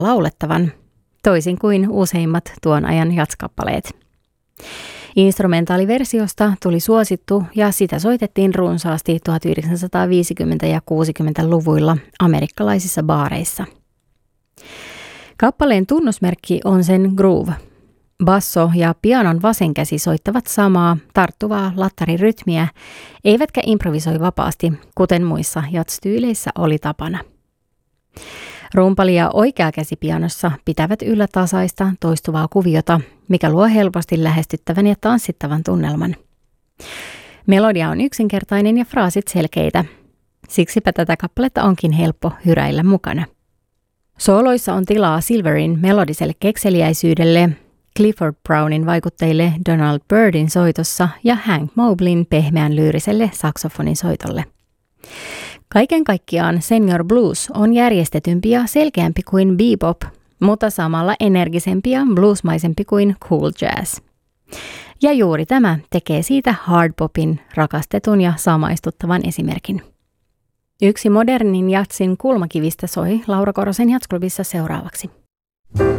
laulettavan, toisin kuin useimmat tuon ajan jazz-kappaleet. Instrumentaaliversiosta tuli suosittu ja sitä soitettiin runsaasti 1950- ja 60-luvuilla amerikkalaisissa baareissa. Kappaleen tunnusmerkki on sen groove. Basso ja pianon vasen käsi soittavat samaa, tarttuvaa lattarirytmiä, eivätkä improvisoi vapaasti, kuten muissa jazz-tyyleissä oli tapana. Rumpali ja oikea käsi pianossa pitävät yllä tasaista, toistuvaa kuviota, mikä luo helposti lähestyttävän ja tanssittavan tunnelman. Melodia on yksinkertainen ja fraasit selkeitä. Siksipä tätä kappaletta onkin helppo hyräillä mukana. Sooloissa on tilaa Silverin melodiselle kekseliäisyydelle, Clifford Brownin vaikutteille Donald Byrdin soitossa ja Hank Mobleyn pehmeän lyyriselle saksofonin soitolle. Kaiken kaikkiaan Senior Blues on järjestetympi ja selkeämpi kuin bebop, mutta samalla energisempi ja bluesmaisempi kuin cool jazz. Ja juuri tämä tekee siitä hardbopin rakastetun ja samaistuttavan esimerkin. Yksi modernin jazzin kulmakivistä soi Laura Korosen jazzklubissa seuraavaksi.